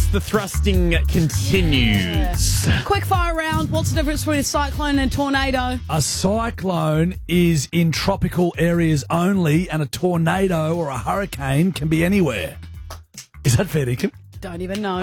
the thrusting continues. Quick fire round. What's the difference between a cyclone and a tornado? A cyclone is in tropical areas only, and a tornado or a hurricane can be anywhere. Is that fair, Deacon? Don't even know.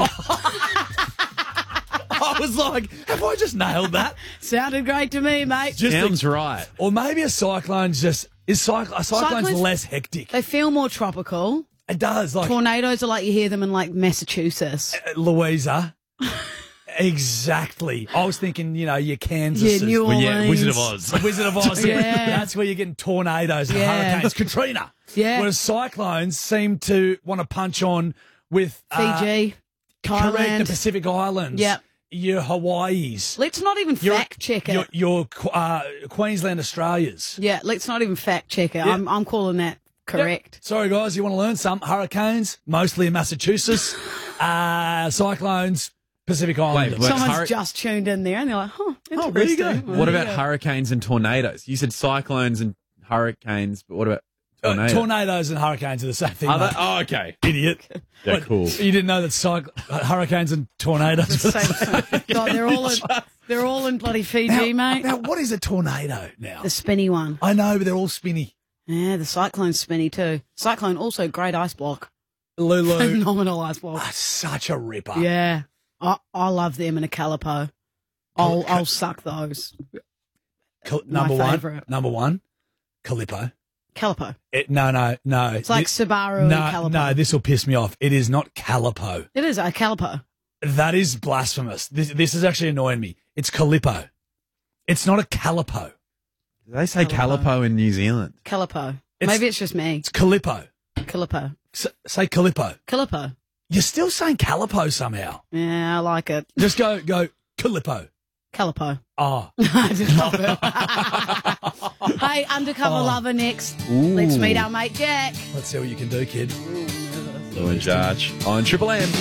I was like, have I just nailed that? Sounded great to me, mate. Sounds right. Or maybe a cyclone's just... a cyclone's Cyclones- less hectic. They feel more tropical. It does. Like Tornadoes are like you hear them in like Massachusetts. Louisa. Exactly. I was thinking, your Kansas. Yeah, New Orleans. Wizard of Oz. Wizard of Oz. Yeah. That's where you're getting tornadoes and Yeah. hurricanes. Katrina. Yeah. Whereas cyclones seem to want to punch on with Fiji, correct, the Thailand. Pacific Islands. Yep. Your Hawaiis. Let's not even fact check it. Your Queensland, Australias. Yeah, let's not even fact check it. Yeah. I'm calling that correct. Yep. Sorry, guys, you want to learn some? Hurricanes, mostly in Massachusetts. Cyclones, Pacific Islanders. Wait, Someone's just tuned in there and they're like, interesting. there you go. What about hurricanes and tornadoes? You said cyclones and hurricanes, but what about tornadoes? Tornadoes and hurricanes are the same thing. Are they? mate. Oh, okay. Idiot. Yeah, What, cool. You didn't know that hurricanes and tornadoes The same thing. God, they're all in bloody Fiji, mate. Now, what is a tornado now? The spinny one. I know, but they're all spinny. Yeah, the cyclone's spinny too. Cyclone also great ice block. Lulu, Phenomenal ice block. such a ripper. Yeah. I love them in a calipo. I'll suck those. Number My one. favourite. Number one, Calippo. Calipo. No. It's like Subaru and Calipo. No, this will piss me off. It is not Calipo. It is a calipo. That is blasphemous. This is actually annoying me. It's Calippo. It's not a Calipo. They say calipo in New Zealand. Calipo. It's- Maybe it's just me. It's Calippo. Calipo. Say Calippo. Calipo. You're still saying Calipo somehow. Yeah, I like it. Just go Calippo. Calipo. Oh. I just love it. Hey, Undercover Lover next. Let's meet our mate Jack. Let's see what you can do, kid. Lou and Jarge on Triple M.